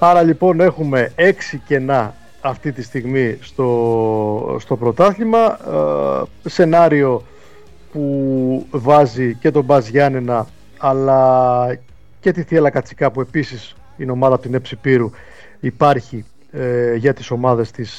Άρα λοιπόν έχουμε 6 κενά αυτή τη στιγμή στο πρωτάθλημα. Σενάριο που βάζει και τον Μπαζ Γιάννενα αλλά και τη Θιέλα Κατσικά, που επίσης είναι ομάδα από την Εψιπήρου υπάρχει για τις ομάδες της